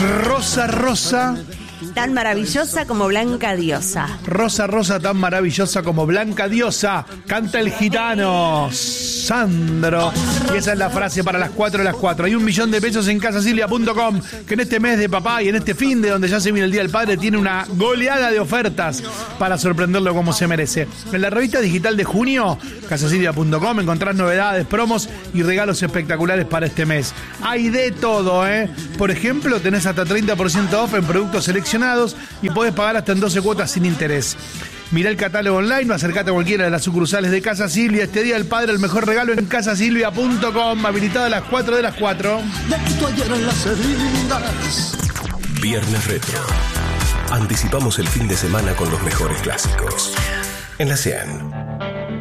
Rosa, rosa. Tan maravillosa como Blanca Diosa. Rosa, rosa, tan maravillosa como Blanca Diosa. Canta el gitano Sandro. Y esa es la frase para las 4 de las 4. Hay 1 millón de pesos en casasilvia.com, que en este mes de papá y en este fin de donde ya se viene el Día del Padre tiene una goleada de ofertas para sorprenderlo como se merece. En la revista digital de junio, casasilvia.com, encontrás novedades, promos y regalos espectaculares para este mes. Hay de todo, ¿eh? Por ejemplo, tenés hasta 30% off en productos seleccionados y podés pagar hasta en 12 cuotas sin interés. Mirá el catálogo online o acercate a cualquiera de las sucursales de Casa Silvia. Este Día del Padre, el mejor regalo en casasilvia.com, habilitado a las 4 de las 4. Viernes Retro. Anticipamos el fin de semana con los mejores clásicos. En la 100.